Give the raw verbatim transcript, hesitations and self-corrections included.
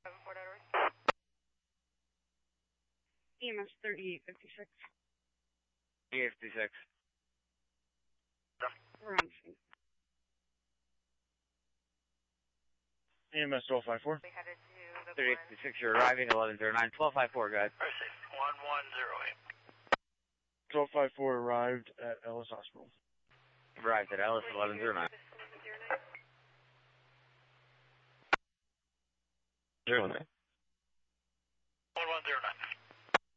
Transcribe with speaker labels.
Speaker 1: E M S thirty-eight fifty-six.
Speaker 2: E fifty-six.
Speaker 1: We're on scene.
Speaker 3: E M S twelve five four.
Speaker 2: thirty-eight fifty-six, you're arriving, eleven zero nine, twelve five four, go ahead.
Speaker 4: one one zero eight.
Speaker 3: twelve five four arrived at Ellis Hospital.
Speaker 2: Arrived at Ellis, eleven zero nine.
Speaker 4: one one zero nine.